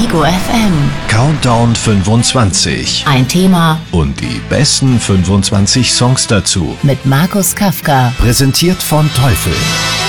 Ego FM. Countdown 25. Ein Thema Und die besten 25 Songs dazu. mit Markus Kafka. Präsentiert von Teufel.